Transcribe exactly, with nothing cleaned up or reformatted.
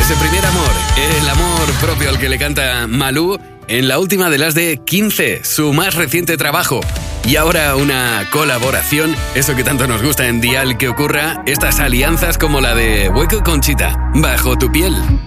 Ese primer amor, el amor propio al que le canta Malú en la última de las de quince, su más reciente trabajo. Y ahora una colaboración, eso que tanto nos gusta en Dial que ocurra, estas alianzas como la de Hueco y Conchita, Bajo tu piel.